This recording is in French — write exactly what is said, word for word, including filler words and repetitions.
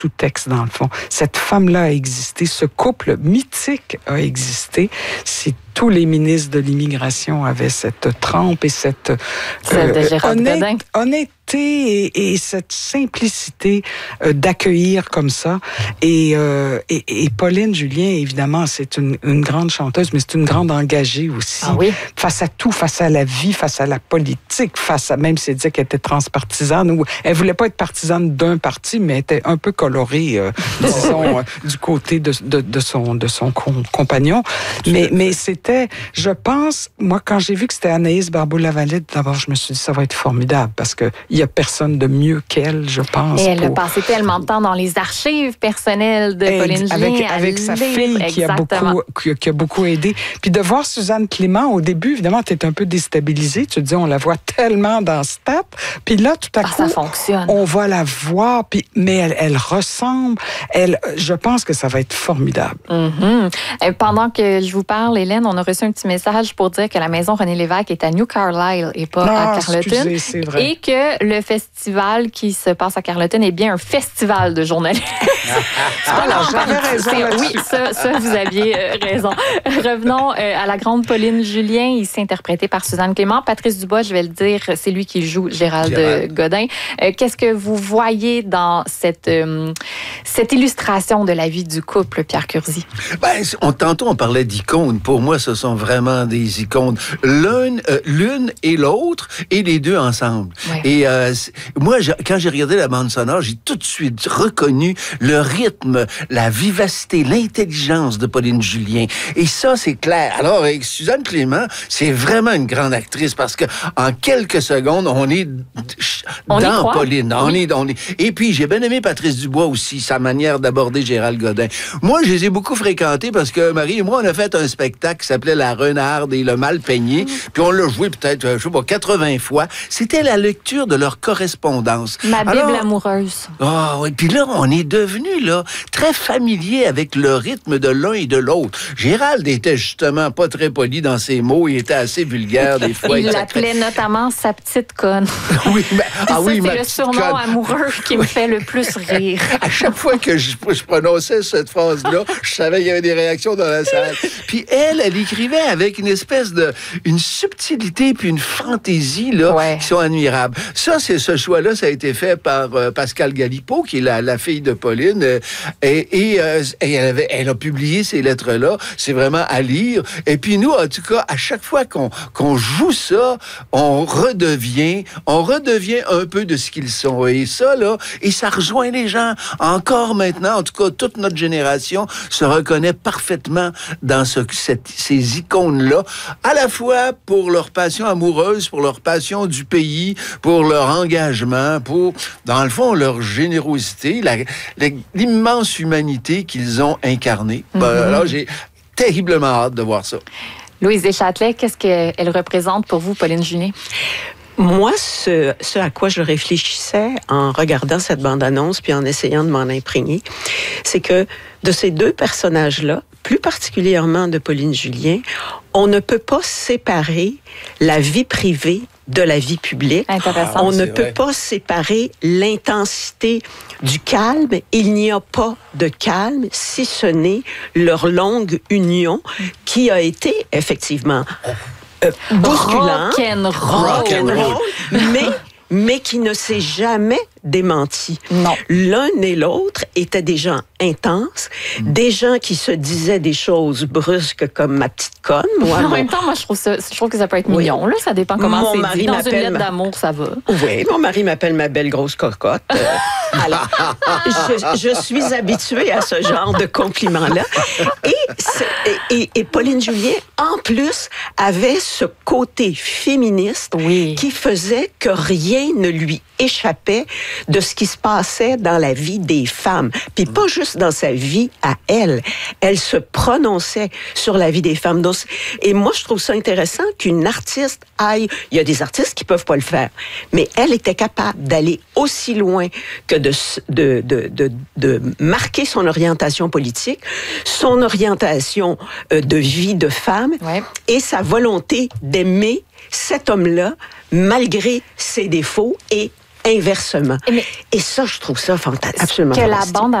sous texte, dans le fond. Cette femme-là a existé, ce couple mythique a existé. Si tous les ministres de l'immigration avaient cette trempe et cette euh, honnête, honnêteté et, et cette simplicité euh, d'accueillir comme ça. Et, euh, et, et Pauline Julien, évidemment, c'est une, une grande chanteuse, mais c'est une grande engagée aussi. Ah oui? Face à tout, face à la vie, face à la politique, face à, même si elle disait qu'elle était transpartisane, ou elle voulait pas être partisane d'un parti, mais elle était un peu colorée, euh, disons, euh, du côté de, de, de son, de son com- compagnon. Mais, mais c'était, je pense, moi, quand j'ai vu que c'était Anaïs Barbeau-Lavalette, d'abord, je me suis dit, ça va être formidable, parce que il y a personne de mieux qu'elle, je pense. Et elle pour... a passé tellement de temps dans les archives personnelles de Pauline Julien. Avec, avec sa fille qui a, beaucoup, qui, qui a beaucoup aidé. Puis de voir Suzanne Clément, au début, évidemment, tu es un peu déstabilisée. Tu te dis, on la voit tellement dans Stat. Puis là, tout à ah, coup, ça fonctionne. On va la voir, puis, mais elle, elle ressemble. Elle, je pense que ça va être formidable. Mm-hmm. Et pendant que je vous parle, Hélène, on a reçu un petit message pour dire que la maison René Lévesque est à New Carlisle et pas ah, à Carleton. Excusez, c'est vrai. Et que le festival qui se passe à Carleton est bien un festival de journalistes. ah, alors, j'avais raison Oui, ça, ça, vous aviez euh, raison. Revenons euh, à la grande Pauline Julien, ici interprétée par Suzanne Clément. Patrice Dubois, je vais le dire, c'est lui qui joue Gérald, Gérald. Godin. Euh, qu'est-ce que vous voyez dans cette, euh, cette illustration de la vie du couple, Pierre Curzi? Ben, on, tantôt, on parlait d'icônes. Pour moi, ce sont vraiment des icônes. L'une, euh, l'une et l'autre, et les deux ensemble. Ouais. Et euh, moi, je, quand j'ai regardé la bande sonore, j'ai tout de suite reconnu le rythme, la vivacité, l'intelligence de Pauline Julien. Et ça, c'est clair. Alors, avec Suzanne Clément, c'est vraiment une grande actrice parce que en quelques secondes, on est on dans Pauline. On oui. est, on est. Et puis, j'ai bien aimé Patrice Dubois aussi, sa manière d'aborder Gérald Godin. Moi, je les ai beaucoup fréquentés parce que Marie et moi, on a fait un spectacle qui s'appelait La Renarde et le Mal peigné. Mmh. Puis on l'a joué peut-être, je sais pas, quatre-vingts fois. C'était la lecture de leur correspondance. Ma Bible Alors, amoureuse. Ah oh, oui, puis là, on est devenu là très familier avec le rythme de l'un et de l'autre. Gérald était justement pas très poli dans ses mots, il était assez vulgaire des fois. Il l'appelait notamment sa petite conne. Oui, mais, ah ça, oui, c'est ma le surnom conne. Amoureux qui me fait le plus rire. À chaque fois que je, je prononçais cette phrase-là, je savais qu'il y avait des réactions dans la salle. Puis elle, elle écrivait avec une espèce de une subtilité puis une fantaisie là ouais. qui sont admirables. Ça, c'est ce choix-là, ça a été fait par euh, Pascal Galipeau, qui est la, la fille de Pauline, euh, et, et, euh, et elle, avait, elle a publié ces lettres-là. C'est vraiment à lire. Et puis nous, en tout cas, à chaque fois qu'on qu'on joue ça, on redevient, on redevient un peu de ce qu'ils sont. Et ça, là, et ça rejoint les gens. Encore maintenant, en tout cas, toute notre génération se reconnaît parfaitement dans ce, cette, ces icônes-là, à la fois pour leur passion amoureuse, pour leur passion du pays, pour leur engagement, pour, dans le fond, leur générosité, la, la, l'immense humanité qu'ils ont incarnée. Mm-hmm. Ben, alors, j'ai terriblement hâte de voir ça. Louise Deschâtelet, qu'est-ce qu'elle représente pour vous, Pauline Julien? Moi, ce, ce à quoi je réfléchissais en regardant cette bande-annonce puis en essayant de m'en imprégner, c'est que de ces deux personnages-là, plus particulièrement de Pauline Julien, on ne peut pas séparer la vie privée de la vie publique. Intéressant. On ne c'est peut vrai. pas séparer l'intensité du calme. Il n'y a pas de calme si ce n'est leur longue union qui a été effectivement euh, bousculante, rock'n'roll, mais mais qui ne s'est jamais démenti. Non. L'un et l'autre étaient des gens intenses, mm. des gens qui se disaient des choses brusques comme ma petite conne. Moi, en mon... même temps, moi, je trouve, ça, je trouve que ça peut être oui. mignon. Là. Ça dépend comment mon c'est mari dit. Dans une lettre ma... d'amour, ça va. Oui, mon mari m'appelle ma belle grosse cocotte. Euh, alors, je, je suis habituée à ce genre de compliments-là. Et, et, et Pauline Julien, en plus, avait ce côté féministe oui. qui faisait que rien ne lui échappait de ce qui se passait dans la vie des femmes. Puis pas juste dans sa vie à elle. Elle se prononçait sur la vie des femmes. Donc, et moi, je trouve ça intéressant qu'une artiste aille... Il y a des artistes qui peuvent pas le faire. Mais elle était capable d'aller aussi loin que de, de, de, de, de marquer son orientation politique, son orientation de vie de femme ouais. et sa volonté d'aimer cet homme-là malgré ses défauts et inversement. Mais, Et ça, je trouve ça fanta- absolument que fantastique. la bande